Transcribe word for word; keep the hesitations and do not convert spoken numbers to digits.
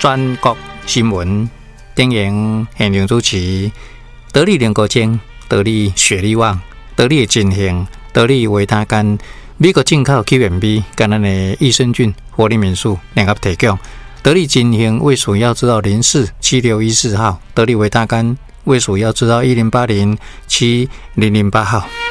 全国新闻电影现场主持，得力联国精，得力雪力旺，得力金兴，得力维他干，美国进口 Q M B， 跟咱的益生菌、活力民宿联合提供。得力金兴卫署要知道零四七六一四号，得力维他干卫署要知道一零八零七零零八号。